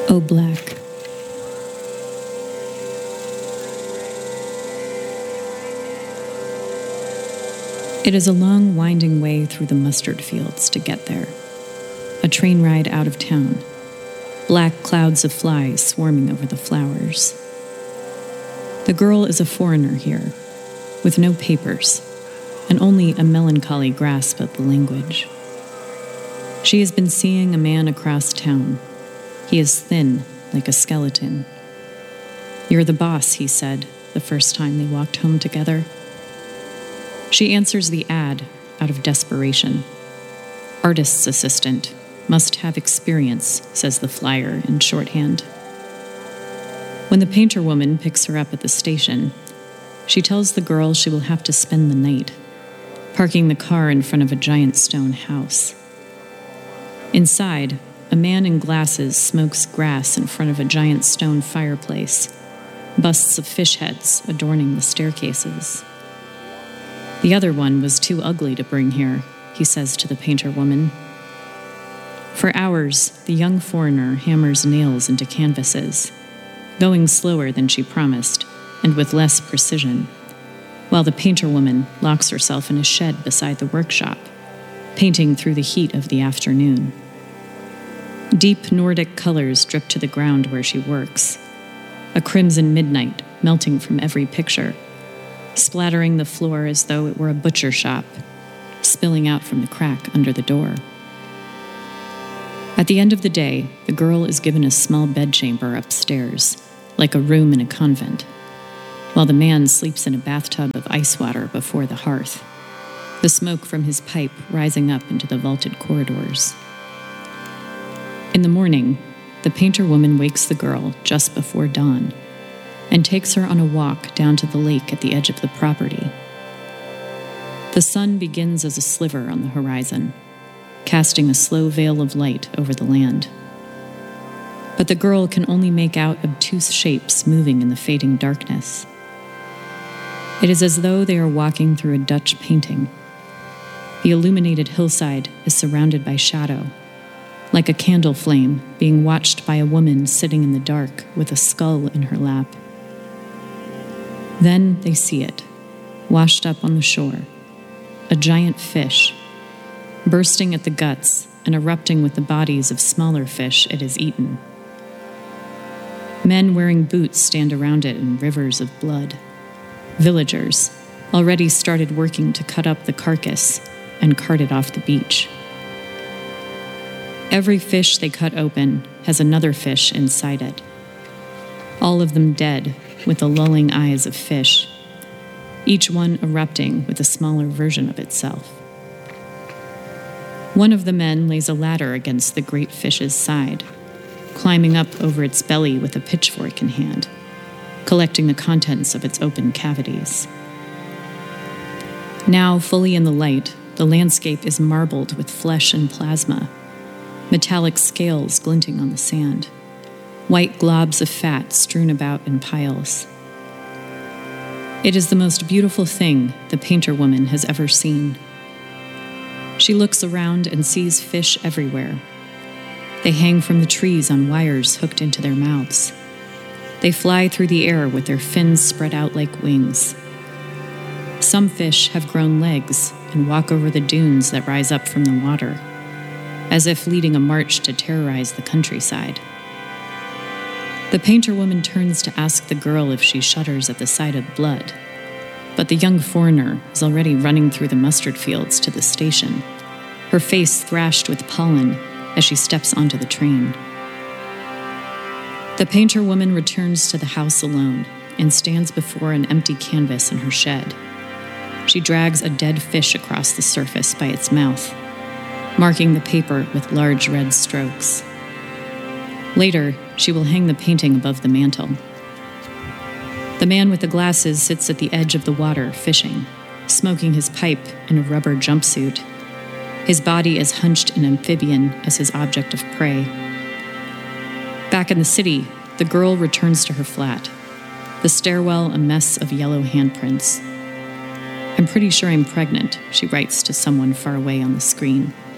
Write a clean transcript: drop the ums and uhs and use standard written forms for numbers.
Oh, Black. It is a long, winding way through the mustard fields to get there. A train ride out of town. Black clouds of flies swarming over the flowers. The girl is a foreigner here, with no papers, and only a melancholy grasp of the language. She has been seeing a man across town. He is thin, like a skeleton. "You're the boss," he said, the first time they walked home together. She answers the ad out of desperation. "Artist's assistant, must have experience," says the flyer in shorthand. When the painter woman picks her up at the station, she tells the girl she will have to spend the night, parking the car in front of a giant stone house. Inside, a man in glasses smokes grass in front of a giant stone fireplace, busts of fish heads adorning the staircases. "The other one was too ugly to bring here," he says to the painter woman. For hours, the young foreigner hammers nails into canvases, going slower than she promised and with less precision, while the painter woman locks herself in a shed beside the workshop, painting through the heat of the afternoon. Deep Nordic colors drip to the ground where she works, a crimson midnight melting from every picture, splattering the floor as though it were a butcher shop, spilling out from the crack under the door. At the end of the day, the girl is given a small bedchamber upstairs, like a room in a convent, while the man sleeps in a bathtub of ice water before the hearth, the smoke from his pipe rising up into the vaulted corridors. In the morning, the painter woman wakes the girl just before dawn and takes her on a walk down to the lake at the edge of the property. The sun begins as a sliver on the horizon, casting a slow veil of light over the land. But the girl can only make out obtuse shapes moving in the fading darkness. It is as though they are walking through a Dutch painting. The illuminated hillside is surrounded by shadow, like a candle flame being watched by a woman sitting in the dark with a skull in her lap. Then they see it, washed up on the shore, a giant fish, bursting at the guts and erupting with the bodies of smaller fish it has eaten. Men wearing boots stand around it in rivers of blood. Villagers already started working to cut up the carcass and cart it off the beach. Every fish they cut open has another fish inside it, all of them dead with the lulling eyes of fish, each one erupting with a smaller version of itself. One of the men lays a ladder against the great fish's side, climbing up over its belly with a pitchfork in hand, collecting the contents of its open cavities. Now, fully in the light, the landscape is marbled with flesh and plasma, metallic scales glinting on the sand, white globs of fat strewn about in piles. It is the most beautiful thing the painter woman has ever seen. She looks around and sees fish everywhere. They hang from the trees on wires hooked into their mouths. They fly through the air with their fins spread out like wings. Some fish have grown legs and walk over the dunes that rise up from the water, as if leading a march to terrorize the countryside. The painter woman turns to ask the girl if she shudders at the sight of blood, but the young foreigner is already running through the mustard fields to the station, her face thrashed with pollen as she steps onto the train. The painter woman returns to the house alone and stands before an empty canvas in her shed. She drags a dead fish across the surface by its mouth, marking the paper with large red strokes. Later, she will hang the painting above the mantel. The man with the glasses sits at the edge of the water, fishing, smoking his pipe in a rubber jumpsuit. His body as hunched and amphibian as his object of prey. Back in the city, the girl returns to her flat, the stairwell a mess of yellow handprints. "I'm pretty sure I'm pregnant," she writes to someone far away on the screen.